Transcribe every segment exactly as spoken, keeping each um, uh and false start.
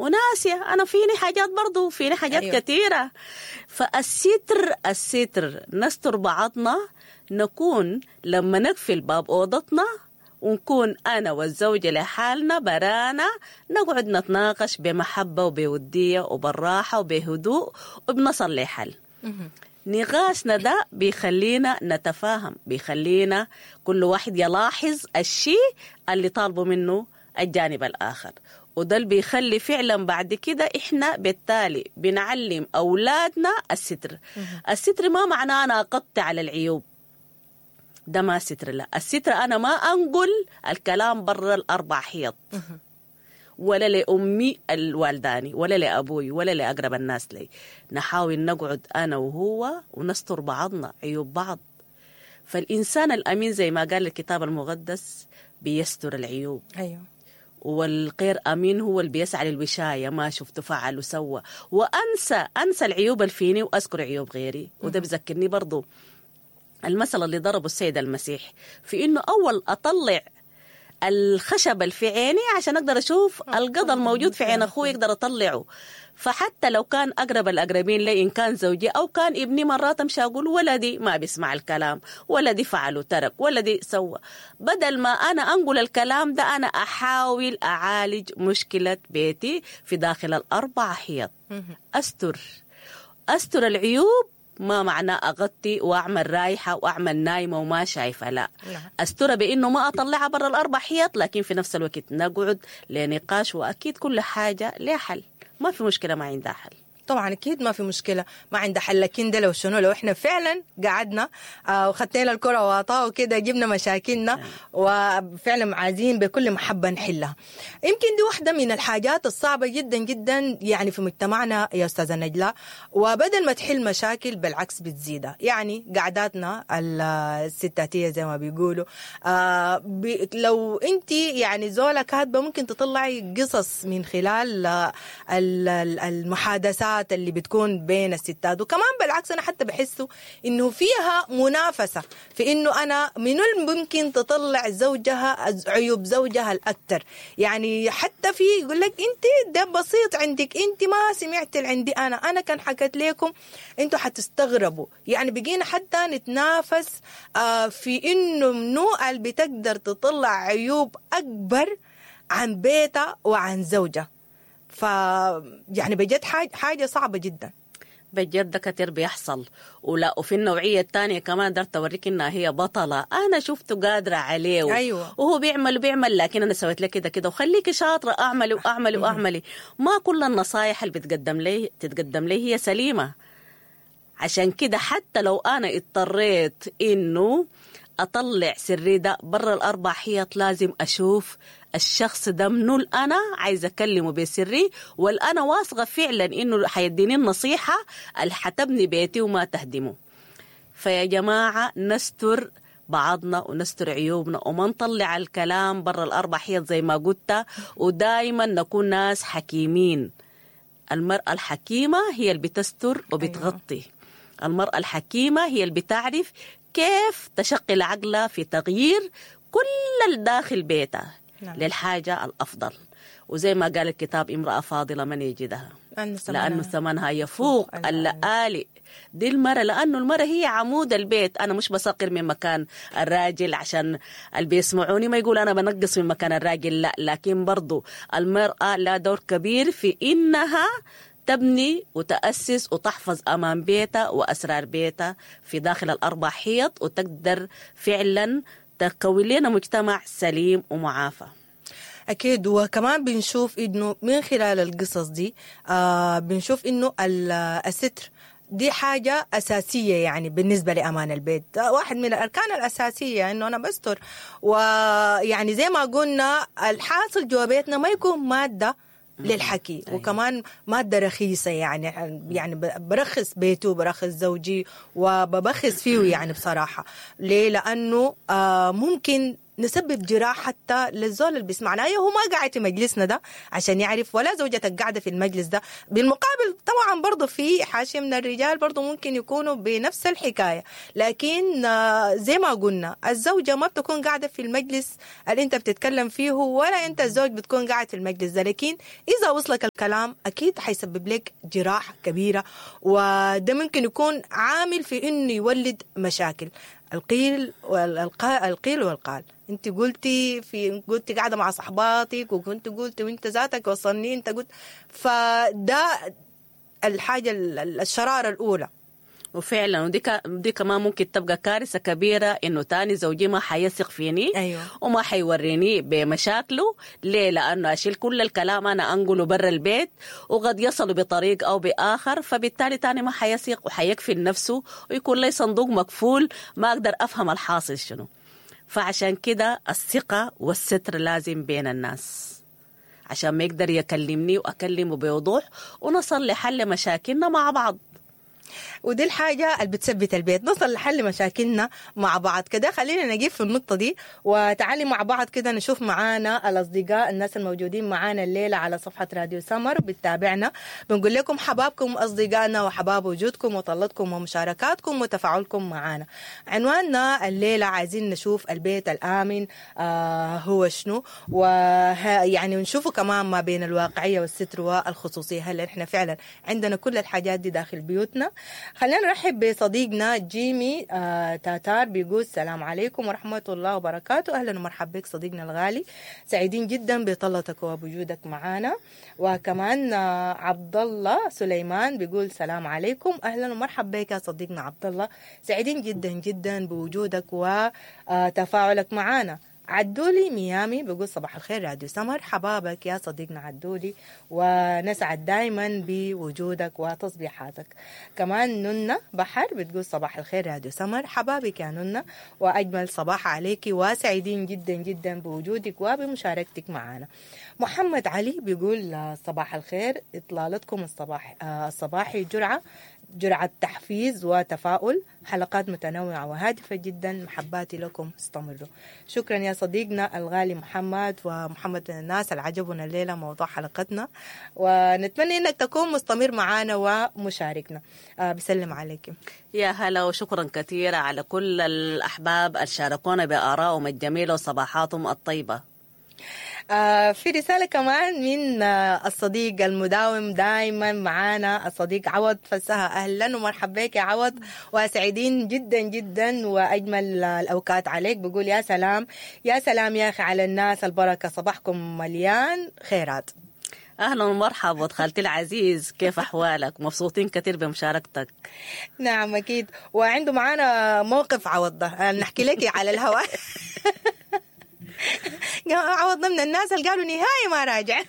وناسية أنا فيني حاجات برضو فيني حاجات أيوة. كثيرة. فالستر الستر نستر بعضنا، نكون لما نقفل باب أوضتنا ونكون أنا والزوجة لحالنا برانا، نقعد نتناقش بمحبة وبودية وبالراحة وبهدوء وبنصل لحل. نقاشنا ده بيخلينا نتفاهم، بيخلينا كل واحد يلاحظ الشيء اللي طالبه منه الجانب الآخر، وده اللي بيخلي فعلا بعد كده إحنا بالتالي بنعلم أولادنا الستر. الستر ما معناه أنا أقطع على العيوب، ده ما ستر. لا، الستر أنا ما أنقل الكلام برا الأربع حيط، ولا لأمي الوالداني ولا لأبوي ولا لأقرب الناس لي. نحاول نقعد أنا وهو ونستر بعضنا عيوب بعض. فالإنسان الأمين زي ما قال الكتاب المقدس بيستر العيوب. أيوه. والغير أمين هو اللي بيسعى للوشاية، ما شفت فعل وسوى، وأنسى أنسى العيوب الفيني وأذكر عيوب غيري. وده بذكرني برضو المثل اللي ضربه السيد المسيح في إنه أول أطلع الخشب اللي في عيني عشان أقدر أشوف القضاء الموجود في عين أخوي أقدر أطلعه. فحتى لو كان أقرب الأقربين لي، إن كان زوجي أو كان ابني، مرات أمشي أقول ولدي ما بيسمع الكلام، ولدي فعل وترك، ولدي سوى. بدل ما أنا أنقل الكلام ده أنا أحاول أعالج مشكلة بيتي في داخل الأربع حيط. أستر أستر العيوب ما معناه أغطي وأعمل رايحة وأعمل نايمة وما شايفة، لا. أستر بإنه ما أطلعها برا الأربع حيط، لكن في نفس الوقت نقعد لنقاش، وأكيد كل حاجة لها حل، ما في مشكلة ما عندها حل. طبعا أكيد ما في مشكلة ما عندها حل. لكن ده لو شنو، لو إحنا فعلا قعدنا آه وخدنا الكرة وعطاه وكده، جبنا مشاكلنا وفعلا عايزين بكل محبة نحلها. يمكن دي واحدة من الحاجات الصعبة جدا جدا يعني في مجتمعنا يا أستاذة نجلة، وبدل ما تحل مشاكل بالعكس بتزيدها. يعني قعداتنا الستاتية زي ما بيقولوا، آه بي لو أنت يعني زولة كاتبة ممكن تطلعي قصص من خلال آه المحادثات اللي بتكون بين الستات. وكمان بالعكس أنا حتى بحسه إنه فيها منافسة في إنه أنا من الممكن تطلع زوجها عيوب زوجها الأكثر. يعني حتى في يقول لك أنت ده بسيط عندك، أنت ما سمعت اللي عندي أنا أنا كان حكت لكم، أنتوا حتستغربوا. يعني بقينا حتى نتنافس آه في إنه منو اللي بتقدر تطلع عيوب أكبر عن بيتها وعن زوجها. ف يعني بجد حاجة, حاجة صعبة جدا بجد. ده كتير بيحصل. ولا وفي النوعية الثانية كمان درت أوريك إنها هي بطلة، أنا شفته قادرة عليه و... أيوة. وهو بيعمل وبيعمل، لكن أنا سويت لك كده كده وخليك شاطرة، أعملي وأعملي وأعملي. ما كل النصايح اللي بتقدم لي تتقدم لي هي سليمة. عشان كده حتى لو أنا اضطريت إنه أطلع سري ده برا الأربع حيط، لازم أشوف الشخص ده منو أنا عايزة أكلمه بسري، والأنا واثقة فعلا إنه حيديني النصيحة اللي حتبني بيتي وما تهدمه. فيا جماعة نستر بعضنا ونستر عيوبنا وما نطلع الكلام برا الأربع حيط زي ما قلت، ودايما نكون ناس حكيمين. المرأة الحكيمة هي اللي بتستر وبتغطي. المرأة الحكيمة هي اللي بتعرف كيف تشغل عقلها في تغيير كل الداخل بيتها نعم. للحاجة الأفضل. وزي ما قال الكتاب امرأة فاضلة من يجدها لأنه ثمنها يفوق اللآلئ. دي المرأة، لأنه المرأة هي عمود البيت. أنا مش بسقر من مكان الراجل عشان اللي بيسمعوني ما يقول أنا بنقص من مكان الراجل، لا، لكن برضو المرأة لا دور كبير في إنها تبني وتأسس وتحفظ أمان بيتها وأسرار بيتها في داخل الأربع حيط، وتقدر فعلا تكون لنا مجتمع سليم ومعافى. أكيد. وكمان بنشوف إنه من خلال القصص دي آه بنشوف إنه الستر دي حاجة أساسية يعني بالنسبة لأمان البيت، واحد من الأركان الأساسية إنه أنا بستر. ويعني زي ما قلنا الحاصل جوا بيتنا ما يكون مادة للحكي، وكمان مادة رخيصة. يعني يعني برخص بيته وبرخص زوجي وببخص فيه يعني بصراحة. ليه؟ لأنه آه ممكن نسبب جراح حتى للزول اللي بيسمعنا. هي هو ما قاعد في مجلسنا ده عشان يعرف، ولا زوجتك قاعدة في المجلس ده. بالمقابل طبعا برضو في حاشية من الرجال برضو ممكن يكونوا بنفس الحكاية، لكن زي ما قلنا الزوجة ما بتكون قاعدة في المجلس اللي انت بتتكلم فيه، ولا انت الزوج بتكون قاعد في المجلس ده، لكن إذا وصلك الكلام أكيد حيسبب لك جراح كبيرة، وده ممكن يكون عامل في إنه يولد مشاكل. القيل والقال القيل والقال، انت قلتي في قلتي قاعده مع صحباتك، وكنت قلتي وانت ذاتك وصلني انت قلت، فده الحاجه الشراره الاولى. وفعلا ودي ك... دي كمان ممكن تبقى كارثه كبيره، انه تاني زوجي ما حيثق فيني. أيوة. وما حيوريني بمشاكله. ليه؟ لانه اشيل كل الكلام انا انقله برا البيت، وقد يصل بطريق او باخر، فبالتالي تاني ما حيثق وحيكفي نفسه، ويكون لي صندوق مقفول ما اقدر افهم الحاصل شنو. فعشان كده الثقه والستر لازم بين الناس، عشان ما يقدر يكلمني واكلمه بوضوح ونصل لحل مشاكلنا مع بعض. ودي الحاجة اللي بتثبت البيت، نصل لحل مشاكلنا مع بعض كده. خلينا نجيب في النقطة دي، وتعالي مع بعض كده نشوف معانا الأصدقاء، الناس الموجودين معانا الليلة على صفحة راديو سمر بتتابعنا. بنقول لكم حبابكم أصدقائنا وحباب وجودكم وطلتكم ومشاركاتكم وتفاعلكم معانا. عنواننا الليلة عايزين نشوف البيت الآمن آه هو شنو، ويعني نشوفه كمان ما بين الواقعية والستر والخصوصية. هل احنا فعلا عندنا كل الحاجات دي داخل بيوتنا؟ خلينا نرحب بصديقنا جيمي آه تاتار، بيقول السلام عليكم ورحمة الله وبركاته. أهلا ومرحبا بك صديقنا الغالي، سعيدين جدا بطلتك وبوجودك معنا. وكمان آه عبد الله سليمان بيقول السلام عليكم، أهلا ومرحبا بك يا صديقنا عبد الله، سعيدين جدا جدا بوجودك وتفاعلك معنا. عدولي ميامي بيقول صباح الخير راديو سمر، حبابك يا صديقنا عدولي، ونسعد دائما بوجودك وتصبيحاتك. كمان ننة بحر بتقول صباح الخير راديو سمر، حبابك يا ننة وأجمل صباح عليك، وسعيدين جدا جدا بوجودك وبمشاركتك معنا. محمد علي بيقول صباح الخير، إطلالتكم الصباح الصباحي جرعة جرعة تحفيز وتفاؤل، حلقات متنوعة وهادفة جدا، محباتي لكم استمروا. شكرا يا صديقنا الغالي محمد. ومحمد من الناس اللي عجبنا الليلة موضوع حلقتنا، ونتمنى انك تكون مستمر معنا ومشاركنا. آه بسلم عليكم. يا هلا وشكرا كثيرا على كل الأحباب اللي شاركونا بآرائهم الجميلة وصباحاتهم الطيبة. آه في رسالة كمان من آه الصديق المداوم دائما معانا الصديق عوض فسها، أهلا ومرحبا بك يا عوض، وسعيدين جدا جدا وأجمل آه الأوقات عليك. بقول يا سلام يا سلام يا أخي على الناس البركة، صباحكم مليان خيرات. أهلا ومرحبا خالتي العزيز، كيف أحوالك؟ مبسوطين كثير بمشاركتك. نعم أكيد. وعنده معانا موقف عوض ده نحكي لك على الهواء. عوضنا من الناس اللي قالوا نهاية ما راجع.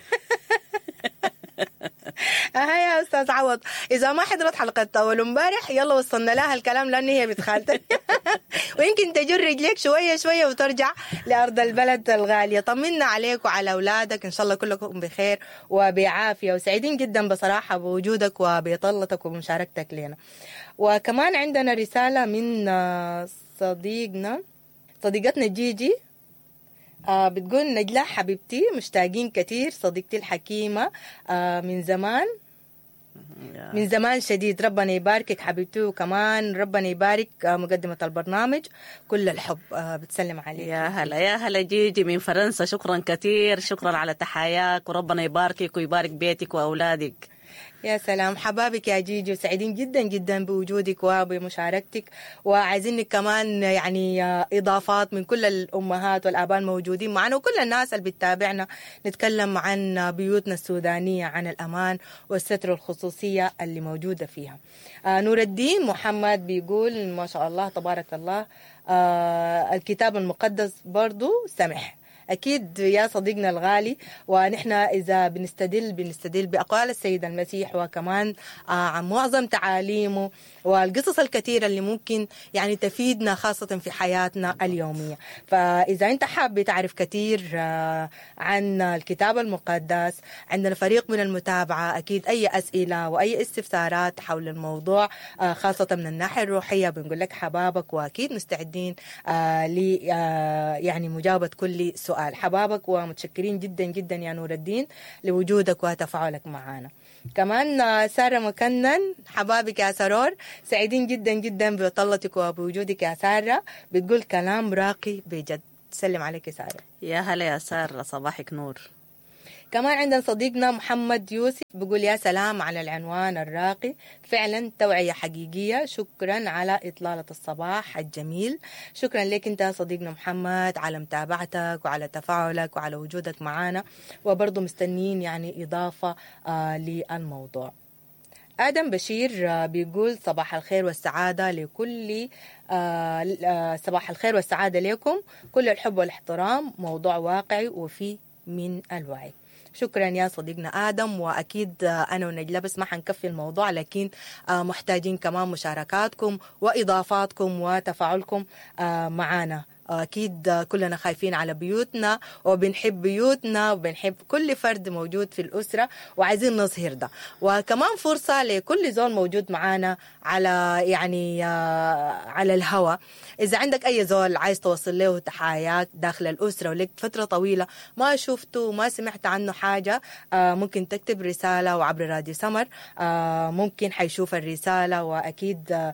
هاي يا أستاذ عوض، إذا ما حضرت حلقة أول امبارح يلا وصلنا لها الكلام، لأن هي بتخالتك. ويمكن تجر رجليك شوية شوية وترجع لأرض البلد الغالية. طمنا عليك وعلى أولادك، إن شاء الله كلكم بخير وبعافية، وسعيدين جدا بصراحة بوجودك وبطلتك ومشاركتك لنا. وكمان عندنا رسالة من صديقنا صديقتنا جيجي، آه بتقول نجلاء حبيبتي، مشتاقين كتير صديقتي الحكيمة آه من زمان من زمان شديد، ربنا يباركك حبيبتي، وكمان ربنا يبارك آه مقدمة البرنامج، كل الحب آه بتسلم عليك. يا هلا يا هلا جيجي من فرنسا، شكرا كتير، شكرا على تحاياك، وربنا يباركك ويبارك بيتك وأولادك. يا سلام حبابك يا جيجي، وسعيدين جدا جدا بوجودك وبمشاركتك، وعايزينك كمان يعني إضافات من كل الأمهات والآباء الموجودين معنا وكل الناس اللي بتتابعنا، نتكلم عن بيوتنا السودانية، عن الأمان والستر والخصوصية اللي موجودة فيها. آه نور الدين محمد بيقول ما شاء الله تبارك الله، آه الكتاب المقدس برضو سمح أكيد يا صديقنا الغالي. ونحن إذا بنستدل بنستدل بأقوال السيد المسيح وكمان عن معظم تعاليمه والقصص الكثيرة اللي ممكن يعني تفيدنا خاصة في حياتنا اليومية. فإذا أنت حابب تعرف كثير عن الكتاب المقدس، عندنا فريق من المتابعة. أكيد أي أسئلة وأي استفسارات حول الموضوع خاصة من الناحية الروحية بنقول لك حبابك، وأكيد مستعدين ل يعني مجاوبة كل سؤال. حبابك ومتشكرين جدا جدا يا نور الدين لوجودك وتفاعلك معنا. كمان سارة مكنن، حبابك يا سرور، سعيدين جدا جدا بطلتك وبوجودك يا سارة، بتقول كلام راقي بجد. سلم عليك يا سارة. يا هلا يا سارة، صباحك نور. كمان عندنا صديقنا محمد يوسف بيقول يا سلام على العنوان الراقي، فعلا توعية حقيقية. شكرا على إطلالة الصباح الجميل. شكرا لك أنت صديقنا محمد على متابعتك وعلى تفاعلك وعلى وجودك معنا، وبرضو مستنين يعني إضافة آه للموضوع. آدم بشير آه بيقول صباح الخير والسعادة لكل آه آه صباح الخير والسعادة لكم، كل الحب والاحترام، موضوع واقعي وفيه من الوعي. شكرا يا صديقنا آدم. وأكيد أنا ونجلة بس ما حنكفي الموضوع، لكن محتاجين كمان مشاركاتكم وإضافاتكم وتفاعلكم معنا. أكيد كلنا خايفين على بيوتنا وبنحب بيوتنا وبنحب كل فرد موجود في الأسرة وعايزين نظهر ده. وكمان فرصة لكل زول موجود معانا على يعني على الهوى، إذا عندك أي زول عايز توصل له تحاياك داخل الأسرة ولك فترة طويلة ما شفته ما سمعت عنه حاجة، ممكن تكتب رسالة وعبر راديو سمر ممكن حيشوف الرسالة، وأكيد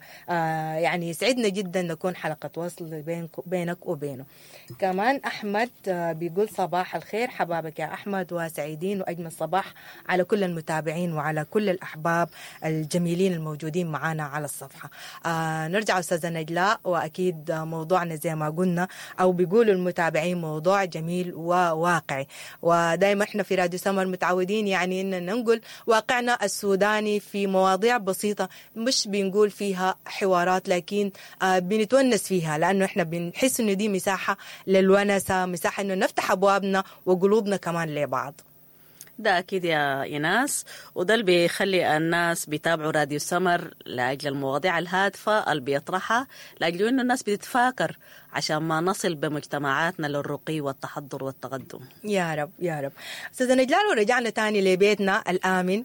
يعني يسعدنا جدا نكون حلقة وصل بينك وبينه. كمان أحمد بيقول صباح الخير حبابك يا أحمد، وسعيدين وأجمل صباح على كل المتابعين وعلى كل الأحباب الجميلين الموجودين معنا على الصفحة. آه نرجع أستاذة نجلاء، وأكيد موضوعنا زي ما قلنا أو بيقولوا المتابعين موضوع جميل وواقعي، ودائما إحنا في راديو سمر متعودين يعني إن ننقل واقعنا السوداني في مواضيع بسيطة، مش بنقول فيها حوارات لكن آه بنتونس فيها، لأنه إحنا بنحس إنه دي مساحة للونسة، مساحة إنه نفتح أبوابنا وقلوبنا كمان لبعض. ده أكيد يا إيناس، وده اللي بيخلي الناس بيتابعوا راديو سمر لأجل المواضيع الهادفة اللي بيطرحها، لأجل إنه الناس بتتفاكر عشان ما نصل بمجتمعاتنا للرقي والتحضر والتقدم. يا رب يا رب. أستاذة نجلاء، ورجعنا تاني لبيتنا الآمن،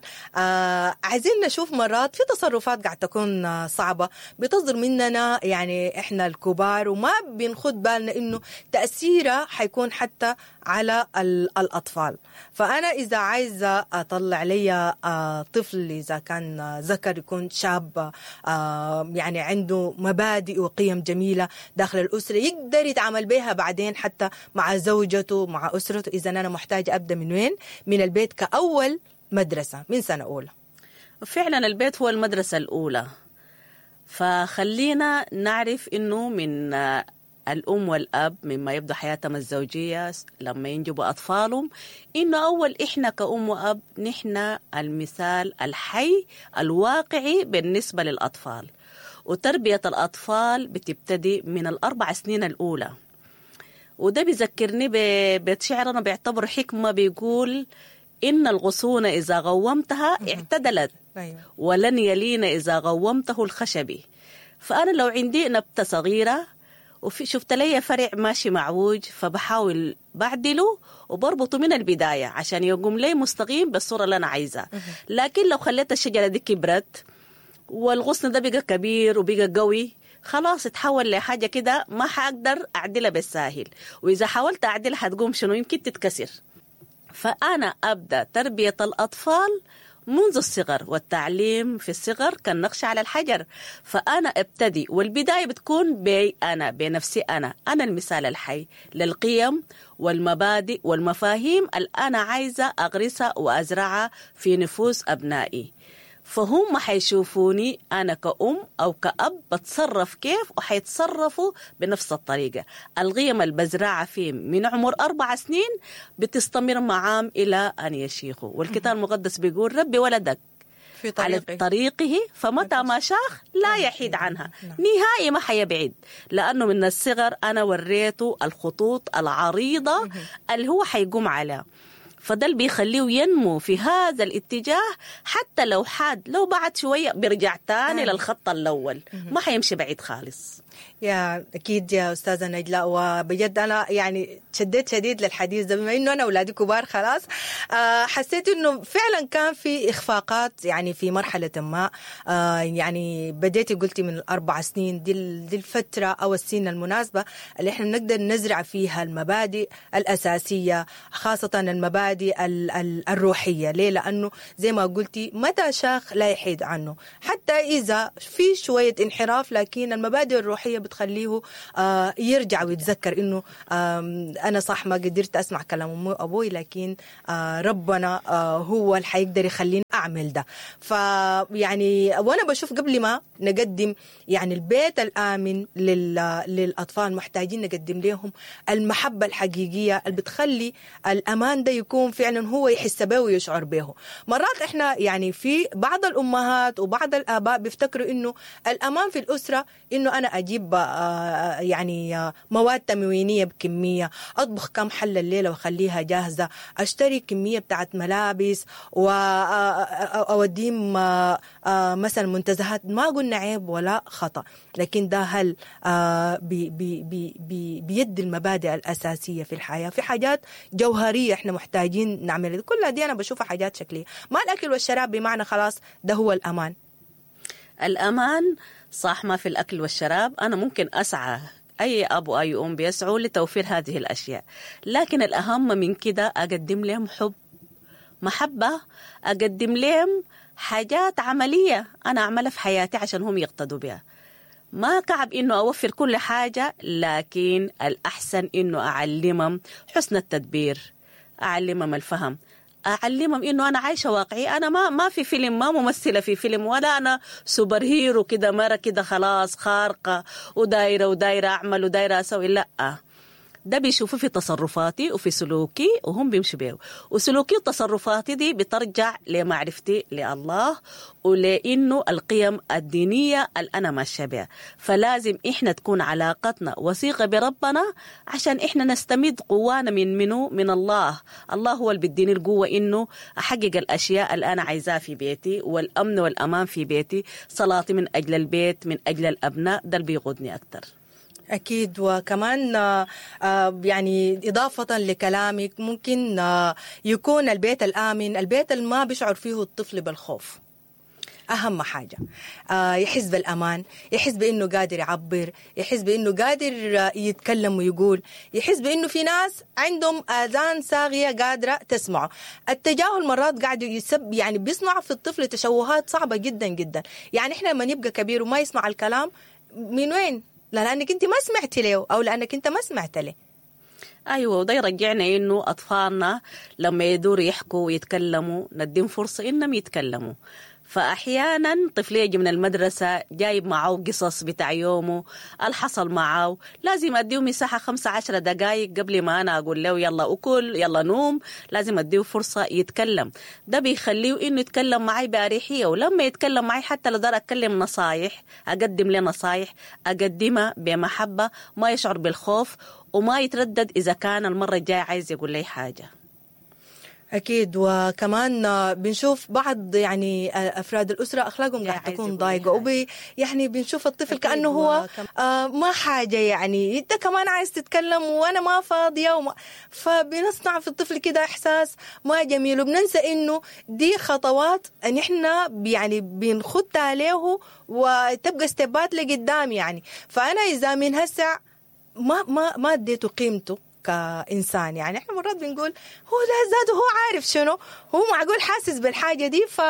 آه عايزين نشوف مرات في تصرفات قاعد تكون آه صعبة بتصدر مننا يعني إحنا الكبار، وما بنخد بالنا إنه تأثيرها حيكون حتى على الأطفال. فأنا إذا عايزة أطلع لي آه طفل، إذا كان آه ذكر يكون شاب آه يعني عنده مبادئ وقيم جميلة داخل الأسرة يقدر يتعامل بها بعدين حتى مع زوجته مع أسرته، إذا أنا محتاجة أبدأ من وين؟ من البيت كأول مدرسة من سنة أولى. فعلا البيت هو المدرسة الأولى، فخلينا نعرف إنه من الأم والأب مما يبدأ حياتهم الزوجية لما ينجبوا أطفالهم، إنه أول إحنا كأم وأب نحن المثال الحي الواقعي بالنسبة للأطفال. وتربية الأطفال بتبتدي من الأربع سنين الأولى، وده بيذكرني ببيت شعرنا بيعتبر حكمة بيقول إن الغصون إذا غومتها اعتدلت ولن يلين إذا غومته الخشبي. فأنا لو عندي نبتة صغيرة وفي شفت لي فرع ماشي معوج فبحاول بعدله وبربطه من البداية عشان يقوم لي مستقيم بالصورة اللي أنا عايزها. لكن لو خليت الشجرة دي كبرت والغصن ده بقى كبير وبقى قوي، خلاص اتحول لحاجة كده ما حقدر أعدلها بالساهل، وإذا حاولت أعدلها حتقوم شنو يمكن تتكسر. فأنا أبدأ تربية الأطفال منذ الصغر، والتعليم في الصغر كالنقش على الحجر. فأنا ابتدي، والبداية بتكون بي أنا بنفسي، أنا أنا المثال الحي للقيم والمبادئ والمفاهيم اللي أنا عايزة أغرسها وأزرعها في نفوس أبنائي. فهم حيشوفوني أنا كأم أو كأب بتصرف كيف، وحيتصرفوا بنفس الطريقة. القيم البزراعة فيهم من عمر أربع سنين بتستمر معام إلى أن يشيخوا. والكتاب المقدس بيقول ربي ولدك في طريقه. على طريقه فمتى ما شاخ لا يحيد عنها نهائي، ما حيبعد، لأنه من الصغر أنا وريته الخطوط العريضة اللي هو حيقوم عليها، فده اللي بيخليه ينمو في هذا الاتجاه. حتى لو حاد لو بعد شوية بيرجع تاني للخط الأول، ما حيمشي بعيد خالص. يا أكيد يا أستاذة نجلاء، وبجد أنا يعني شديت شديد للحديث ده، بما إنه أنا أولادي كبار خلاص. آه حسيت إنه فعلا كان في إخفاقات يعني في مرحلة ما. آه يعني بديتي قلتي من الأربع سنين دي, دي الفترة أو السنة المناسبة اللي إحنا نقدر نزرع فيها المبادئ الأساسية، خاصة المبادئ ال ال الروحية. ليه؟ لأنه زي ما قلتي متى شاخ لا يحيد عنه، حتى إذا في شوية انحراف لكن المبادئ الروحية بتخليه آه يرجع ويتذكر إنه آه أنا صح ما قدرت أسمع كلام أبوي، لكن آه ربنا آه هو اللي حيقدر يخليني أعمل ده. فيعني وأنا بشوف قبل ما نقدم يعني البيت الآمن للأطفال محتاجين نقدم لهم المحبة الحقيقية اللي بتخلي الأمان ده يكون فعلا هو يحس به ويشعر به. مرات إحنا يعني في بعض الأمهات وبعض الآباء بيفتكروا إنه الأمان في الأسرة إنه أنا أجيب آه يعني آه مواد تموينية بكمية، أطبخ كم حلة الليلة وأخليها جاهزة، أشتري كمية بتاعت ملابس وأوديهم مثلا منتزهات. ما قلنا عيب ولا خطأ، لكن ده هل آه بي بي بي بي بيد المبادئ الأساسية في الحياة؟ في حاجات جوهرية إحنا محتاجين نعملها، كلها دي أنا بشوفها حاجات شكلية. ما الأكل والشراب بمعنى خلاص ده هو الأمان. الأمان صح ما في الأكل والشراب، أنا ممكن أسعى، أي أبو أي أم بيسعوا لتوفير هذه الأشياء، لكن الأهم من كده أقدم لهم حب، محبة، أقدم لهم حاجات عملية أنا أعملها في حياتي عشان هم يقتدوا بها. ما كعب إنه أوفر كل حاجة، لكن الأحسن إنه أعلمهم حسن التدبير، أعلمهم الفهم، أعلمهم إنه أنا عايشة واقعي، أنا ما ما في فيلم، ما ممثلة في فيلم، ولا أنا سوبر هيرو كده مرة كده خلاص خارقة ودايرة ودايرة أعمل ودايرة أسوي. لأ، ده بيشوفوا في تصرفاتي وفي سلوكي وهم بيمشوا بيه، وسلوكي وتصرفاتي دي بترجع لمعرفتي لله ولإنه القيم الدينية اللي أنا ماشية بها. فلازم إحنا تكون علاقتنا وثيقة بربنا عشان إحنا نستمد قوانا من منه من الله. الله هو اللي بيديني القوة إنه أحقق الأشياء اللي أنا عايزاها في بيتي، والأمن والأمان في بيتي، صلاتي من أجل البيت من أجل الأبناء، ده اللي بيغضني أكتر. أكيد. وكمان يعني إضافة لكلامك ممكن يكون البيت الآمن البيت اللي ما بيشعر فيه الطفل بالخوف. أهم حاجة يحس بالأمان، يحس بأنه قادر يعبر، يحس بأنه قادر يتكلم ويقول، يحس بأنه في ناس عندهم آذان صاغية قادرة تسمعه. التجاهل مرات قاعد يسب يعني بيصنع في الطفل تشوهات صعبة جدا جدا. يعني إحنا لما نبقى كبير وما يسمع الكلام من وين؟ لا لأنك أنت ما سمعت له أو لأنك أنت ما سمعت له. أيوة، وده يرجعنا إنه أطفالنا لما يدور يحكوا ويتكلموا نديهم فرصة إنهم يتكلموا. فأحيانا طفل يجي من المدرسة جايب معه قصص بتاع يومه الحصل معه، لازم أديه مساحة خمسة عشر دقائق قبل ما أنا أقول له يلا أكل يلا نوم، لازم أديه فرصة يتكلم. ده بيخليه إنه يتكلم معي بأريحية، ولما يتكلم معي حتى لو دار أتكلم نصايح أقدم له نصايح أقدمها بمحبة، ما يشعر بالخوف وما يتردد إذا كان المرة الجاية عايز يقول لي حاجة. أكيد. وكمان بنشوف بعض يعني أفراد الأسرة أخلاقهم قاعد تكون ضايقة، وبي يعني بنشوف الطفل كأنه هو آه ما حاجة، يعني أنت كمان عايز تتكلم وأنا ما فاضية وما، فبنصنع في الطفل كده إحساس ما جميل، وبننسى إنه دي خطوات أن إحنا يعني بنخدها له وتبقى استبات لقدام. يعني فأنا إذا من هسع ما ما ما اديته قيمته كإنسان، يعني إحنا مرات بنقول هو لا زاد هو عارف شنو، هو معقول حاسس بالحاجة دي. ف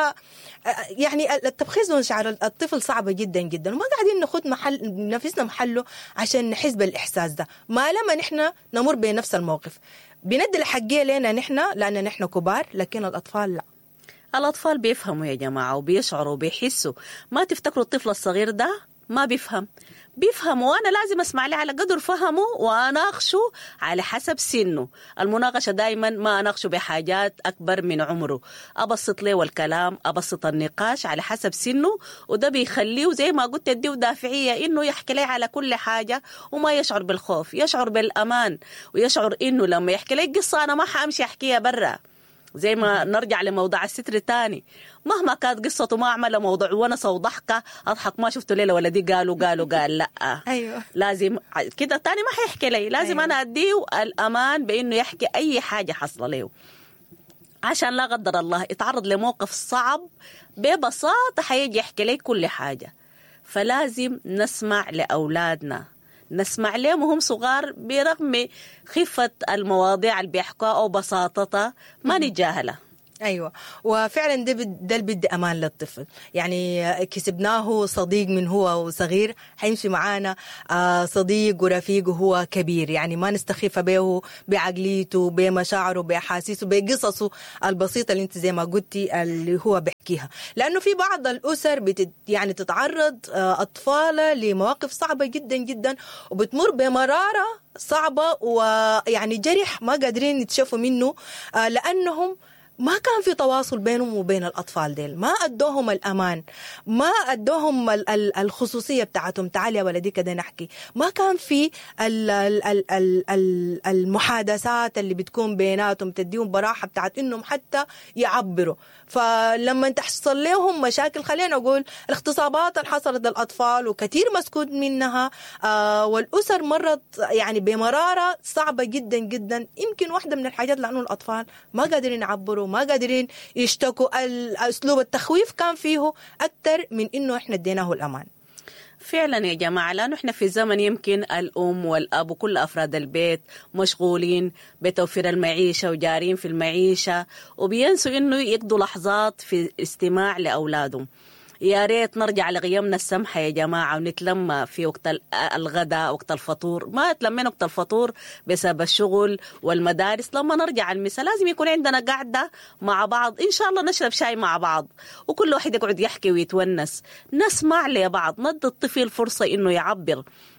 يعني التبخيز ونشعر الطفل صعبة جدا جدا، وما قاعدين ناخد محل نفسنا محله عشان نحس بالإحساس ده. ما لما نحن نمر بنفس الموقف بندي الحقية لنا نحن لأن نحن كبار، لكن الأطفال لا. الأطفال بيفهموا يا جماعة وبيشعروا وبيحسوا. ما تفتكروا الطفل الصغير ده ما بيفهم بيفهم وانا لازم اسمع له على قدر فهمه واناقشه على حسب سنه. المناقشه دائما ما اناقشه بحاجات اكبر من عمره، ابسط له الكلام، ابسط النقاش على حسب سنه، وده بيخليه زي ما قلت اديه دافعيه انه يحكي لي على كل حاجه وما يشعر بالخوف، يشعر بالامان، ويشعر انه لما يحكي لي قصه انا ما حامشي احكيها برا. زي ما نرجع لموضوع الستر تاني، مهما كانت قصته ما أعمل موضوع ونس وضحكة أضحك ما شفته ليلة ولا دي قالوا قالوا قال لا. أيوة. لازم كده تاني ما حيحكي لي، لازم أيوة. أنا أديه الأمان بإنه يحكي أي حاجة حصل له، عشان لا قدر الله يتعرض لموقف صعب ببساطة حيجي يحكي لي كل حاجة. فلازم نسمع لأولادنا، نسمع لهم وهم صغار برغم خفة المواضيع اللي بيحكوها أو بساطتها ما نتجاهلها. ايوه، وفعلا ده ده اللي بدي امان للطفل، يعني كسبناه صديق من هو صغير حيمشي معانا صديق ورفيق وهو كبير، يعني ما نستخف به بعقليته بمشاعره باحاسيسه بقصصه البسيطه اللي انت زي ما قلتي اللي هو بيحكيها. لانه في بعض الاسر بتت يعني تتعرض اطفالها لمواقف صعبه جدا جدا وبتمر بمراره صعبه ويعني جرح ما قادرين يتشافوا منه، لانهم ما كان في تواصل بينهم وبين الأطفال ديل، ما أدوهم الأمان، ما أدوهم الخصوصية بتاعتهم، تعالي يا ولدي كده نحكي، ما كان في المحادثات اللي بتكون بيناتهم تديهم براحة بتاعت إنهم حتى يعبروا. فلما تحصل لهم مشاكل، خلينا نقول الاغتصابات اللي حصلت للأطفال وكثير مسكوت منها، آه والأسر مرت يعني بمرارة صعبة جدا جدا. يمكن واحدة من الحاجات لأنه الأطفال ما قادرين يعبروا، ما قادرين يشتكوا، الأسلوب التخويف كان فيه أكتر من إنه إحنا اديناه الأمان. فعلا يا جماعة، لأنه إحنا في زمن يمكن الأم والأب وكل أفراد البيت مشغولين بتوفير المعيشة وجارين في المعيشة، وبينسوا إنه يقضوا لحظات في استماع لأولادهم. يا ريت نرجع لغيامنا السمحة يا جماعة ونتلم في وقت الغداء، وقت الفطور. ما تلمين وقت الفطور بسبب الشغل والمدارس. لما نرجع المساء لازم يكون عندنا قعدة مع بعض، إن شاء الله نشرب شاي مع بعض وكل واحد يقعد يحكي ويتونس، نسمع لبعض، ندي الطفل فرصة إنه يعبر.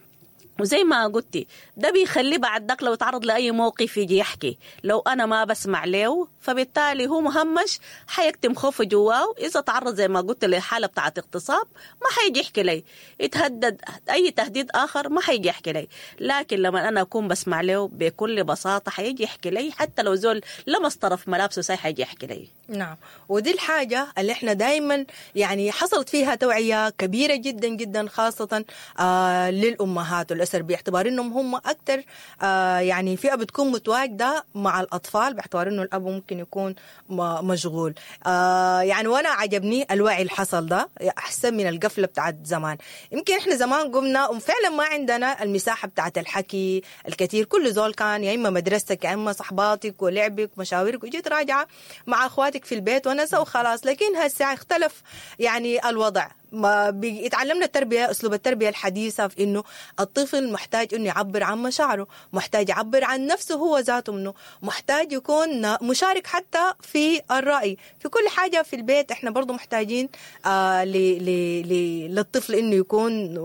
وزي ما قلتي ده بيخليه بعد ذاك لو تعرض لأي موقف يجي يحكي. لو أنا ما بسمع له فبالتالي هو مهمش، حيكتم خوفه جواه. إذا تعرض زي ما قلت لحالة بتاعة اغتصاب ما حيجي يحكي لي، يتهدد أي تهديد آخر ما حيجي يحكي لي. لكن لما أنا أكون بسمع له بكل بساطة حيجي يحكي لي، حتى لو زول لمس طرف ملابسه ساي حيجي يحكي لي. نعم، ودي الحاجة اللي احنا دايما يعني حصلت فيها توعية كبيرة جدا جدا، خاصة آه للأمهات والأسر، باعتبار انهم هم أكتر آه يعني فئة بتكون متواجدة مع الأطفال، باعتبار انه الأب ممكن يكون مشغول. آه يعني وانا عجبني الوعي اللي حصل ده، أحسن من القفلة بتاعت زمان. يمكن احنا زمان قمنا وفعلا ما عندنا المساحة بتاعت الحكي الكثير، كل زول كان يا إما مدرستك يا إما صحباتك ولعبك ومشاورك، وجيت راجعة مع أخواتك في البيت ونسى وخلاص. لكن هسه اختلف يعني الوضع، ما بيتعلمنا التربية، أسلوب التربية الحديثة في إنه الطفل محتاج إنه يعبر عن مشاعره، محتاج يعبر عن نفسه هو ذاته، منه محتاج يكون مشارك حتى في الرأي في كل حاجة في البيت. إحنا برضو محتاجين آه ل ل ل للطفل إنه يكون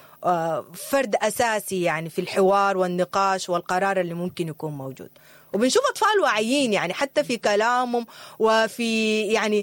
آه فرد أساسي يعني في الحوار والنقاش والقرار اللي ممكن يكون موجود. وبنشوف أطفال واعيين يعني حتى في كلامهم وفي يعني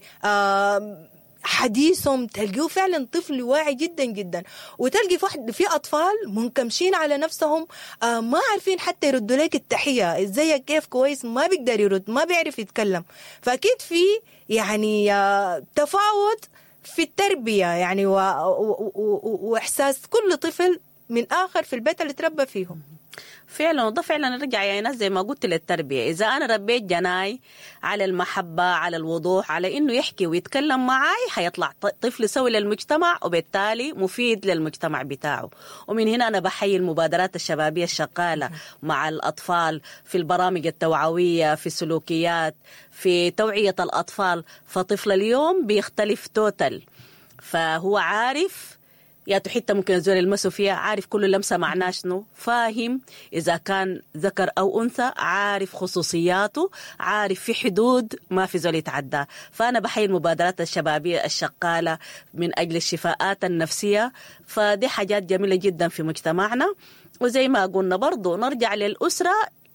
آه حديثهم، تلقيه فعلا طفل واعي جدا جدا. وتلقي في, في أطفال منكمشين على نفسهم، آه ما عارفين حتى يردوا لك التحية ازيك كيف كويس، ما بيقدر يرد، ما بيعرف يتكلم. فأكيد في يعني آه تفاوت في التربية يعني و... و... و... وإحساس كل طفل من آخر في البيت اللي تربى فيهم. فعلا، وده فعلا نرجع يا ناس زي ما قلت للتربية. إذا أنا ربيت جناي على المحبة، على الوضوح، على إنه يحكي ويتكلم معاي، حيطلع طفل سوي للمجتمع وبالتالي مفيد للمجتمع بتاعه. ومن هنا أنا بحيي المبادرات الشبابية الشغالة مع الأطفال في البرامج التوعوية، في السلوكيات، في توعية الأطفال. فطفل اليوم بيختلف توتل، فهو عارف يا حتى ممكن الزول يلمسوا فيها، عارف كل لمسة معناه شنو، فاهم إذا كان ذكر أو أنثى، عارف خصوصياته، عارف في حدود ما في زول يتعدى. فأنا بحيي المبادرات الشبابية الشغالة من أجل الشفاءات النفسية، فدي حاجات جميلة جدا في مجتمعنا. وزي ما قلنا برضو نرجع للأسرة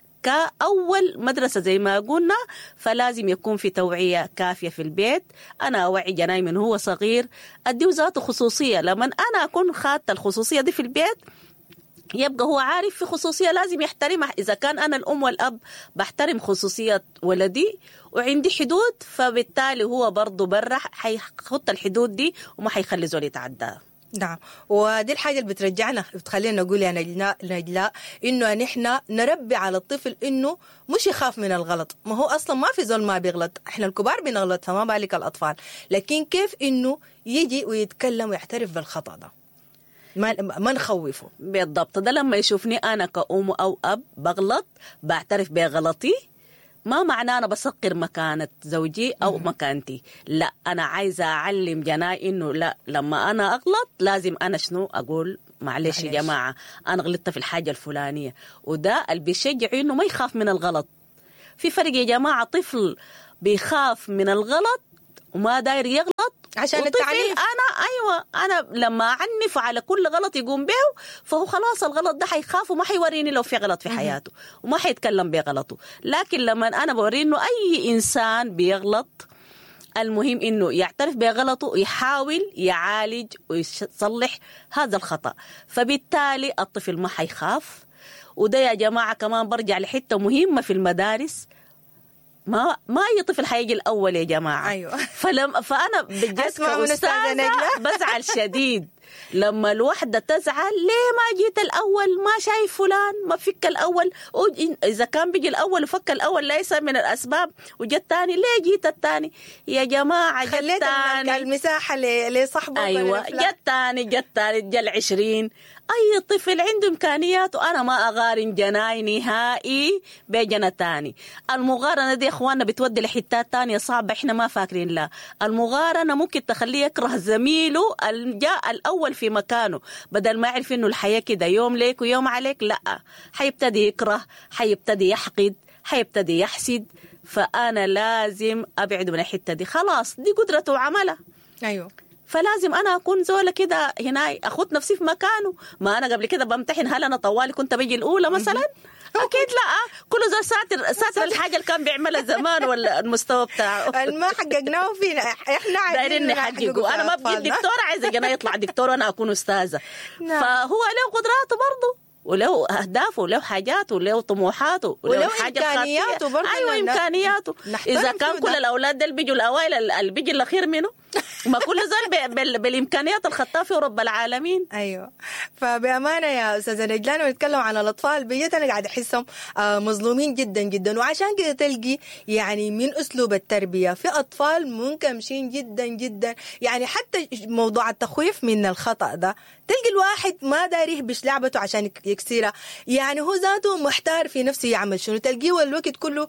كأول مدرسة زي ما قلنا، فلازم يكون في توعية كافية في البيت. أنا أوعي جناي من هو صغير، أديه ذاته خصوصية. لما أنا أكون خادت الخصوصية دي في البيت يبقى هو عارف في خصوصية لازم يحترمها. إذا كان أنا الأم والأب بحترم خصوصية ولدي وعندي حدود، فبالتالي هو برضو برا حيخط الحدود دي وما حيخلي زول يتعدى. نعم، ودي الحاجة اللي بترجعنا بتخلينا نقول يا نجلاء نجلاء إنه نحن نربي على الطفل إنه مش يخاف من الغلط. ما هو أصلا ما في زول ما بيغلط، إحنا الكبار بنغلط فما بالك الأطفال. لكن كيف إنه يجي ويتكلم ويعترف بالخطأ ده، ما ما نخوفه. بالضبط، ده لما يشوفني أنا كأم أو أب بغلط بعترف بغلطي، ما معناه أنا بصقر مكانة زوجي أو مكانتي، لا، أنا عايزة أعلم جناي إنه لا، لما أنا أغلط لازم أنا شنو أقول معلش يا جماعة أنا غلطت في الحاجة الفلانية. وده اللي بيشجع إنه ما يخاف من الغلط. في فرق يا جماعة، طفل بيخاف من الغلط وما داير يغلط عشان التعليم. أنا أيوة، أنا لما أعنف على كل غلط يقوم به فهو خلاص الغلط ده حيخاف وما حيوريني لو في غلط في حياته وما حيتكلم بغلطه. لكن لما أنا بوري إنه أي إنسان بيغلط، المهم إنه يعترف بغلطه ويحاول يعالج ويصلح هذا الخطأ، فبالتالي الطفل ما حيخاف. وده يا جماعة كمان برجع لحتة مهمة في المدارس، ما ما أي طفل حيجي الأول يا جماعة. أيوة. فلم فأنا بجد كأستاذة بزعل شديد لما الوحدة تزعل، ليه ما جيت الأول، ما شايف فلان ما فك الأول. إذا كان بيجي الأول وفك الأول ليس من الأسباب وجت تاني، ليه جيت التاني يا جماعة؟ جت تاني المساحة لصاحبه. أيوة، جت تاني جت تاني جل عشرين. أي طفل عنده إمكانياته، أنا ما أغارن جناي نهائي بجنة تاني. المغارنة دي إخواننا بتودي لحتات تانية صعبة إحنا ما فاكرين. لا، المغارنة ممكن تخليه يكره زميله الجاء الأول في مكانه، بدل ما يعرف إنه الحياة كده يوم ليك ويوم عليك، لا، حيبتدي يكره، حيبتدي يحقد، حيبتدي يحسد. فأنا لازم أبعد من الحتة دي، خلاص دي قدرته وعملها. أيوه، فلازم أنا أكون زولة كده هنا أخذ نفسي في مكانه. ما أنا قبل كده بمتحن، هل أنا طوالي كنت بيجي الأولى مثلا؟ أكيد لا، كل زول ساتر ساتر الحاجة اللي كان بيعملها زمان ولا المستوى بتاعه ما حققناه فينا إحنا دايرين نحققه. أنا ما بجي دكتورة، عايزة جنا يطلع دكتور وأنا أكون أستاذة. فهو له قدراته برضه وله أهدافه وله حاجاته وله طموحاته وله إمكانياته برضه. أيوة إمكانياته. إذا كان كل الأولاد دول بيجوا الأوائل، اللي بيجي الأخير منه ما كل زول بالإمكانيات الخطافة ورب العالمين. أيوة، فبأمانة يا أستاذة نجلان ونتكلم عن الأطفال بجد أنا قاعد أحسهم مظلومين جدا جدا. وعشان كده تلقي يعني من أسلوب التربية في أطفال منكمشين جدا جدا. يعني حتى موضوع التخويف من الخطأ ده تلقي الواحد ما داير يهبش لعبته عشان يكسرها، يعني هو ذاته محتار في نفسه يعمل شنو. تلقيه الوقت كله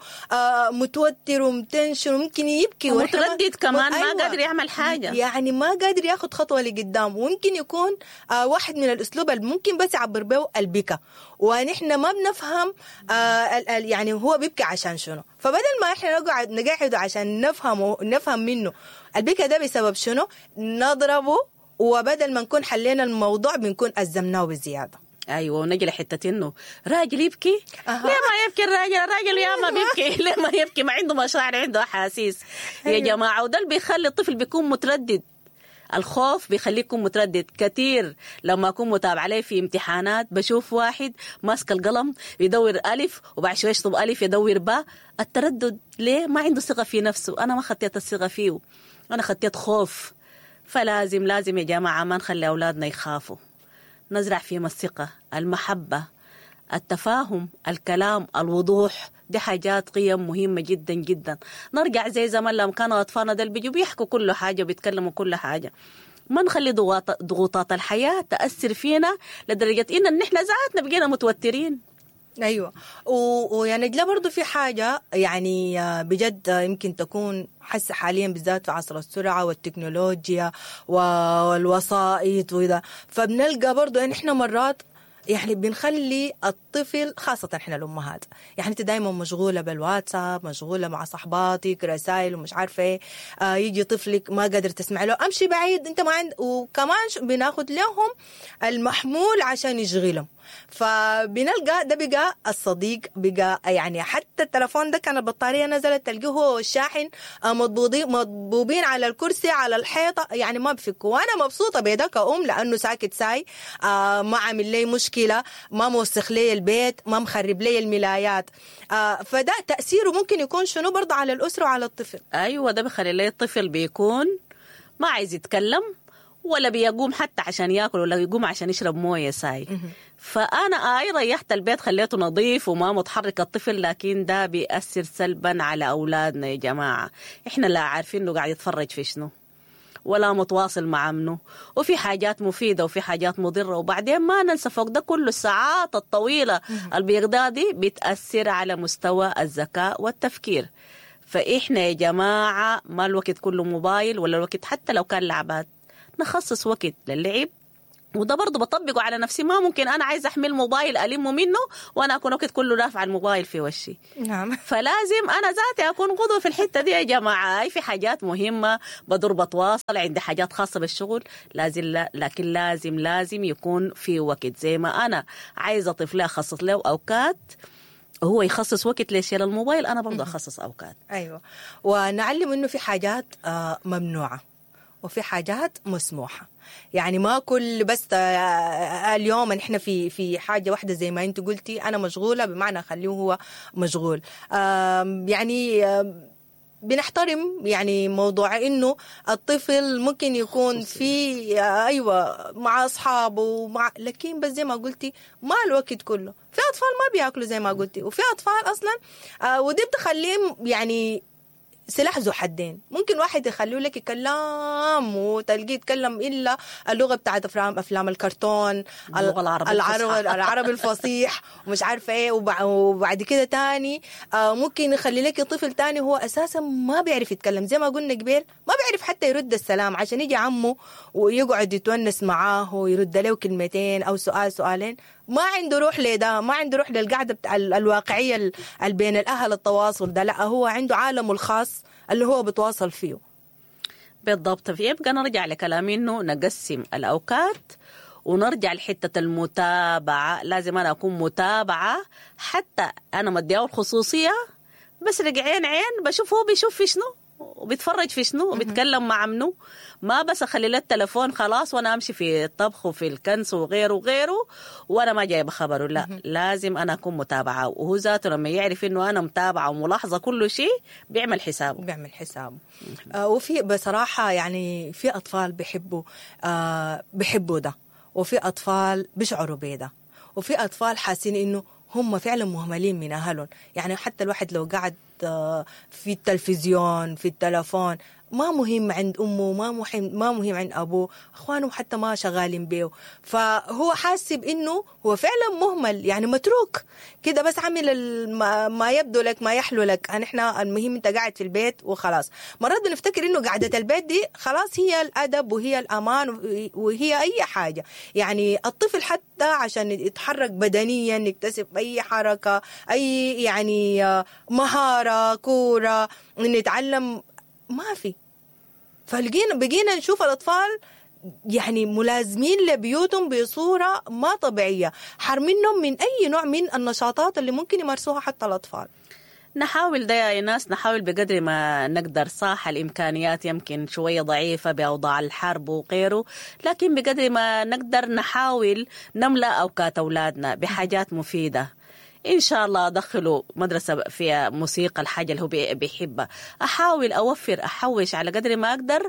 متوتر ومتنشن وممكن يبكي ومتردد كمان، ما قادر يعمل حاجة، يعني ما قادر ياخد خطوة لقدام. وممكن يكون آه واحد من الأسلوب اللي ممكن بس يعبر به البكا، ونحن ما بنفهم آه يعني هو بيبكي عشان شنو. فبدل ما احنا نقعد نقعد عشان نفهمه نفهم منه البكا ده بسبب شنو، نضربه، وبدل ما نكون حلينا الموضوع بنكون أزمناه بزيادة. ايوه، ونجي لحته انه راجل يبكي. أه. ليه ما يبكي الراجل؟ الراجل يا ما بيبكي ليه ما يبكي؟ ما عنده مشاعر، عنده احاسيس. أيوة. يا جماعه، وده اللي بيخلي الطفل بيكون متردد. الخوف بيخليكم متردد كتير. لما اكون متابع عليه في امتحانات بشوف واحد ماسك القلم يدور الف وبعد شويه يشطب الف يدور باء. التردد ليه؟ ما عنده ثقه في نفسه. انا ما خطيت الثقه فيه، انا خطيت خوف. فلازم لازم يا جماعه ما نخلي اولادنا يخافوا. نزرع فيهم الثقة، المحبة، التفاهم، الكلام، الوضوح. دي حاجات قيم مهمة جدا جدا. نرجع زي زمان لما كانوا أطفالنا دل بيجوا بيحكوا كل حاجة وبيتكلموا كل حاجة. ما نخلي ضغوطات الحياة تأثر فينا لدرجة إن نحن ذاتنا بقينا متوترين. ايوه. و- ويا نجلة برضو في حاجه يعني بجد يمكن تكون حاسه حاليا بالذات في عصر السرعه والتكنولوجيا والوسائط وذا، فبنلقى برضو ان احنا مرات يعني بنخلي الطفل خاصة احنا الأمهات يعني انت دايما مشغولة بالواتساب، مشغولة مع صحباتك، رسائل ومش عارفة ايه، آه يجي طفلك ما قادر تسمع له، امشي بعيد انت ما عند، وكمان بناخد لهم المحمول عشان يشغلهم. فبنلقى ده بقى الصديق، بقى يعني حتى التلفون ده كان البطارية نزلت تلقيه هو والشاحن مضبوطين مضبوبين على الكرسي على الحيطة، يعني ما بفكوا. وانا مبسوطة بده كأم لأنه ساكت ساي، آه ما عامل لي مشكلة، ما موسخ لي البيت، ما مخرب لي الملايات. آه فده تأثيره ممكن يكون شنو برضه على الأسرة وعلى الطفل. أيوة، ده بخلي لي الطفل بيكون ما عايز يتكلم ولا بيقوم حتى عشان ياكل ولا يقوم عشان يشرب مويه ساي. فانا اي ريحت البيت خليته نظيف وما متحرك الطفل، لكن ده بيأثر سلبا على اولادنا يا جماعه. احنا لا عارفين انه قاعد يتفرج في شنو ولا متواصل مع منه، وفي حاجات مفيده وفي حاجات مضره. وبعدين ما ننسى فوق ده كله الساعات الطويله البيقضاها دي بتأثر على مستوى الذكاء والتفكير. فاحنا يا جماعه ما الوقت كله موبايل، ولا الوقت حتى لو كان لعبات نخصص وقت للعب. وده برضه بطبقه على نفسي، ما ممكن أنا عايز أحمل موبايل ألمه منه وأنا أكون وقت كله رافع الموبايل في وشي. نعم. فلازم أنا ذاتي أكون قدوة في الحتة دي يا جماعة. أي في حاجات مهمة بدور بتواصل، عندي حاجات خاصة بالشغل لازم، لا لكن لازم لازم يكون في وقت. زي ما أنا عايزة طفلي أخصص له أوقات هو يخصص وقت ليش الموبايل، أنا برضه أخصص أوقات. أيوة. ونعلم إنه في حاجات ممنوعة وفي حاجات مسموحة. يعني ما كل بس اليوم نحن في في حاجة واحدة زي ما انت قلتي أنا مشغولة بمعنى خليه هو مشغول. يعني بنحترم يعني موضوع إنه الطفل ممكن يكون في أيوة مع أصحابه مع، لكن بس زي ما قلتي ما الوقت كله. في أطفال ما بيأكلوا زي ما قلتي، وفي أطفال أصلا ودي بتخليهم يعني سلاح ذو حدين. ممكن واحد يخليه لك يكلم وتلقيه يتكلم إلا اللغة بتاعت أفلام أفلام الكرتون، اللغة العربية العربي العربي الفصيح ومش عارفة إيه. وبعد كده تاني ممكن يخلي لك طفل تاني هو أساسا ما بيعرف يتكلم زي ما قلنا قبل، ما بيعرف حتى يرد السلام عشان يجي عمه ويقعد يتونس معاه ويرد له كلمتين أو سؤال سؤالين. ما عنده روح لده، ما عنده روح للقعدة بتاع الواقعية اللي بين الأهل التواصل ده، لا هو عنده عالمه الخاص اللي هو بتواصل فيه. بالضبط. يبقى نرجع لكلامي إنه نقسم الأوقات ونرجع لحتة المتابعة. لازم أنا أكون متابعة، حتى أنا مديه الخصوصية بس رجعين عين بشوف هو بيشوف في شنو وبيتفرج في شنو وبيتكلم مع منو. ما بس أخلي له التلفون خلاص وأنا أمشي في الطبخ وفي الكنس وغيره وغيره وأنا ما جايب خبره. لا، لازم أنا أكون متابعة. وهو ذاته لما يعرف إنه أنا متابعة وملاحظة كل شيء بيعمل حسابه بيعمل حسابه. آه وفي بصراحة يعني في أطفال بيحبوا آه بيحبوا ده، وفي أطفال بيشعروا بده، وفي أطفال حاسين إنه هم فعلا مهملين من أهلهم. يعني حتى الواحد لو قعد في التلفزيون في التلفون ما مهم عند أمه، ما مهم ما مهم عند أبوه، أخوانه حتى ما شغالين بيه، فهو حاسب إنه هو فعلا مهمل يعني متروك كده، بس عمل ما يبدو لك ما يحلو لك. نحن المهم أنت قاعد في البيت وخلاص. مرات بنفتكر إنه قعدة البيت دي خلاص هي الأدب وهي الأمان وهي أي حاجة. يعني الطفل حتى عشان يتحرك بدنيا يكتسب أي حركة، أي يعني مهارة كورة إنه يتعلم ما في. فلقينا بقينا نشوف الأطفال يعني ملازمين لبيوتهم بصورة ما طبيعية، حرمينهم من أي نوع من النشاطات اللي ممكن يمارسوها حتى الأطفال. نحاول ده يا ناس، نحاول بقدر ما نقدر. صح الإمكانيات يمكن شوية ضعيفة بأوضاع الحرب وغيره، لكن بقدر ما نقدر نحاول نملأ أوقات أولادنا بحاجات مفيدة. إن شاء الله أدخله مدرسة فيها موسيقى، الحاجة اللي هو بيحبها. أحاول أوفر أحوش على قدر ما أقدر،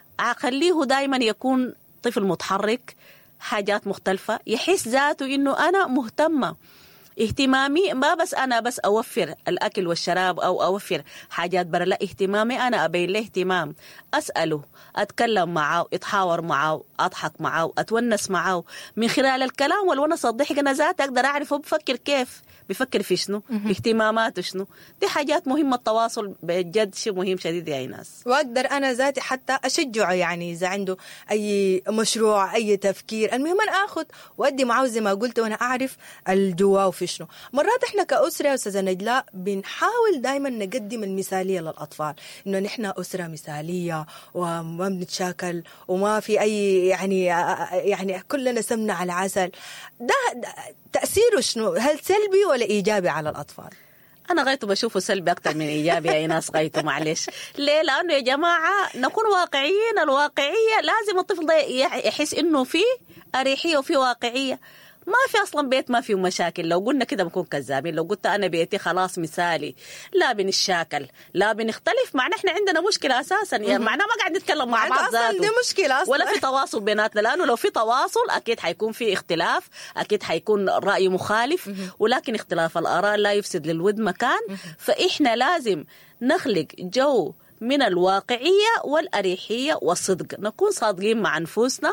أخليه دايما يكون طفل متحرك، حاجات مختلفة، يحس ذاته إنه أنا مهتمة. اهتمامي ما بس أنا بس أوفر الأكل والشراب أو أوفر حاجات برا، لا، اهتمامي أنا أبين له اهتمام، أسأله، أتكلم معه، أتحاور معه، أضحك معه، أتونس معه. من خلال الكلام والونس الضحك أنا ذاتي أقدر أعرف هو بفكر كيف، بفكر في شنو، اهتماماته شنو. دي حاجات مهمة، التواصل بجد شيء مهم شديد يا ناس. واقدر انا ذاتي حتى اشجعه، يعني اذا عنده اي مشروع اي تفكير، المهم انا اخذ وادي معه زي ما قلت، وانا اعرف الجواه في شنو. مرات احنا كاسره يا استاذه نجلاء بنحاول دائما نقدم المثاليه للاطفال، انه نحن اسره مثاليه وما بنتشاكل وما في اي يعني يعني كلنا سمنه على عسل. ده, ده تاثيره شنو؟ هل سلبي ولا ايجابي على الاطفال؟ أنا غايته بشوفه سلبي أكتر من إيجابي يا ناس، غايته معلش. ليه؟ لأنه يا جماعة نكون واقعيين، الواقعية لازم الطفل ده يحس إنه في أريحية وفي واقعية. ما في أصلا بيت ما فيه مشاكل، لو قلنا كده بنكون كذابين. لو قلت أنا بيتي خلاص مثالي، لا بنشاكل لا بنختلف، معناه إحنا عندنا مشكلة أساسا، يعني معناه ما قاعد نتكلم مع بعض ذاته، دي مشكلة أصلا. ولا في تواصل بيناتنا، لأنه لو في تواصل أكيد حيكون في اختلاف، أكيد حيكون رأي مخالف، ولكن اختلاف الآراء لا يفسد للود مكان. فإحنا لازم نخلق جو من الواقعية والأريحية والصدق، نكون صادقين مع أنفسنا.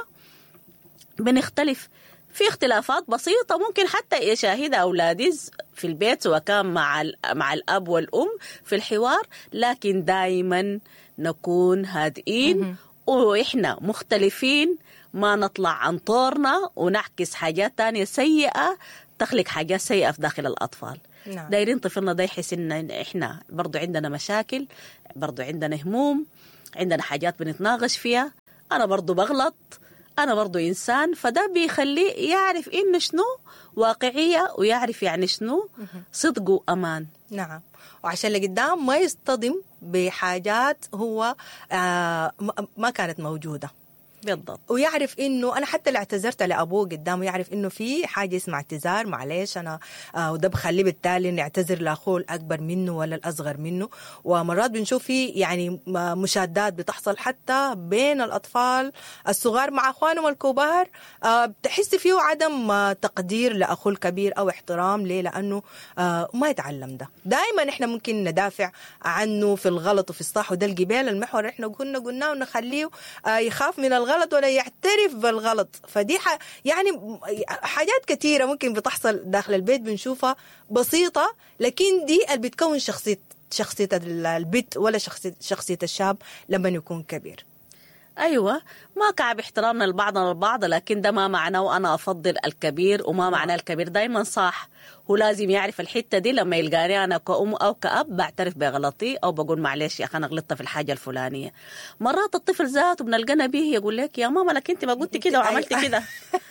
بنختلف في اختلافات بسيطة ممكن حتى يشاهدها أولادي في البيت، سواء كان مع مع الأب والأم في الحوار، لكن دائما نكون هادئين وإحنا مختلفين، ما نطلع عن طورنا ونعكس حاجات تانية سيئة تخلق حاجات سيئة في داخل الأطفال. نعم. دايرين طفلنا ده يحس إن إحنا برضو عندنا مشاكل، برضو عندنا هموم، عندنا حاجات بنتناقش فيها، أنا برضو بغلط، أنا برضو إنسان. فده بيخليه يعرف إنه شنو واقعية، ويعرف يعني شنو صدق وأمان. نعم. وعشان لقدام ما يصطدم بحاجات هو آه ما كانت موجودة بالضبط. ويعرف انه انا حتى اللي اعتذرت لابوه قدامه يعرف انه في حاجه اسمها اعتذار، معلش انا آه وده بخليه بالتالي انه يعتذر لاخوه الاكبر منه ولا الاصغر منه. ومرات بنشوف في يعني مشادات بتحصل حتى بين الاطفال الصغار مع اخوانهم الكبار، آه بتحس فيه عدم آه تقدير لاخوه الكبير او احترام ليه، لانه آه ما يتعلم ده. دائما احنا ممكن ندافع عنه في الغلط وفي الصح، وده الجبال المحور احنا كنا قلناه ونخليه آه يخاف من الغلط غلط ولا يعترف بالغلط. فدي ح... يعني حاجات كثيرة ممكن بتحصل داخل البيت بنشوفها بسيطة، لكن دي اللي بتكون شخصية شخصية البيت ولا شخصية شخصية الشاب لما يكون كبير. أيوة، ما كعب احترامنا لبعضنا البعض، لكن ده ما معناه أنا أفضل الكبير، وما معناه الكبير دايما صح. هو لازم يعرف الحتة دي لما يلقاني أنا كأم أو كأب بعترف بغلطي أو بقول معلش يا أخي أنا غلطت في الحاجة الفلانية. مرات الطفل ذاته بنلقانا به يقول لك يا ماما لك أنت ما قلت كده وعملت كده.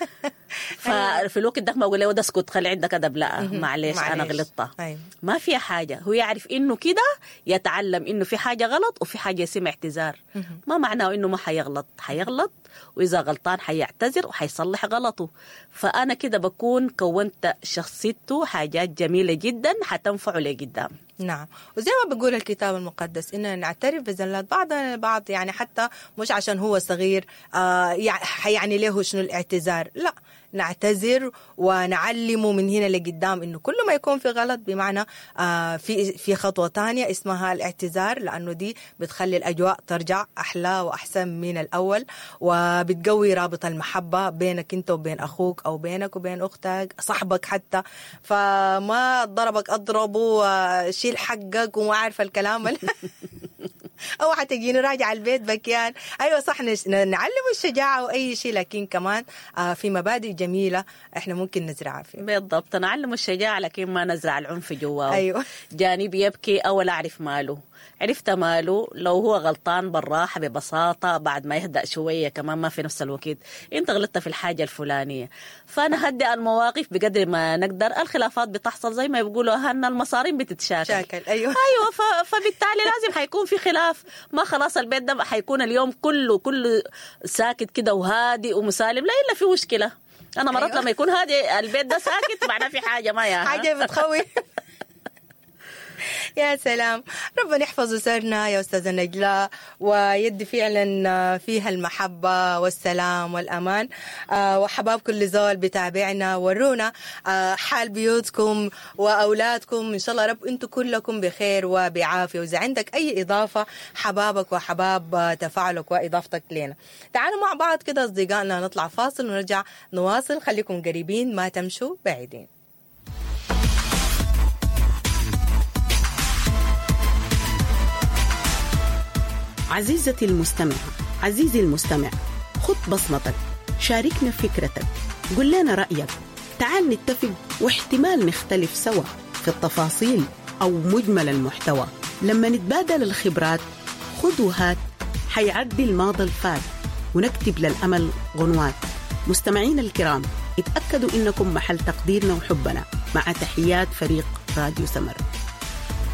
ففي الوقت ده ما أقول له ده اسكت خلي عندك أدب، لا معلش أنا غلطت. ما في حاجة، هو يعرف إنه كده يتعلم إنه في حاجة غلط وفي حاجة يسمى اعتذار. ما معناه إنه ما حيغلط، حيغلط وإذا غلطان حيعتذر وحيصلح غلطه. فأنا كده بكون كونت شخصيته حاجات جميلة جدا حتنفعه لقدام. نعم. وزي ما بقول الكتاب المقدس إننا نعترف بزلات بعضنا البعض، يعني حتى مش عشان هو صغير آه يعني له شنو الاعتذار، لا، نعتذر ونعلمه من هنا لقدام إنه كل ما يكون في غلط بمعنى آه في في خطوة تانية اسمها الاعتذار، لأنه دي بتخلي الأجواء ترجع أحلى وأحسن من الأول، وبتقوي رابط المحبة بينك أنت وبين أخوك أو بينك وبين أختك صاحبك حتى. فما ضربك أضربه شيل حقك وما عارف الكلام أو حتجيني راجع البيت بكيان. أيوة صح، نعلم الشجاعة وأي شيء، لكن كمان في مبادئ جميلة إحنا ممكن نزرعها فيه. بالضبط، نعلم الشجاعة لكن ما نزرع العنف جواه. أيوة. جانب يبكي أول أعرف ماله، عرفت ماله لو هو غلطان بالراحة ببساطة بعد ما يهدأ شوية، كمان ما في نفس الوقت انت غلطت في الحاجة الفلانية. فأنا هدئ المواقف بقدر ما نقدر. الخلافات بتحصل زي ما بيقولوا أهلنا المصارين بتتشاكل. شاكل. أيوة. أيوة. فبالتالي لازم حيكون في خلاف، ما خلاص البيت ده حيكون اليوم كله كله ساكت كده وهادئ ومسالم، لا إلا في مشكلة. أنا مرات أيوة. لما يكون هادئ البيت ده ساكت معناه في حاجة ما يا حاجة بتخوي. يا سلام، ربنا يحفظ أسرنا يا أستاذة نجلاء ويدي فعلا فيها المحبة والسلام والأمان. وحباب كل زول بتابعنا ورونا حال بيوتكم وأولادكم، إن شاء الله رب أنتم كلكم بخير وبعافية. وإذا عندك أي إضافة حبابك وحباب تفاعلك وإضافتك لنا، تعالوا مع بعض كده أصدقائنا نطلع فاصل ونرجع نواصل. خليكم قريبين، ما تمشوا بعيدين. عزيزتي المستمعة، عزيزي المستمع، خط بصمتك، شاركنا فكرتك، قل لنا رأيك. تعال نتفق واحتمال نختلف سوا في التفاصيل أو مجمل المحتوى. لما نتبادل الخبرات خذ وهات حيعدي الماضي الفات ونكتب للأمل غنوات. مستمعين الكرام، اتأكدوا إنكم محل تقديرنا وحبنا. مع تحيات فريق راديو سمر.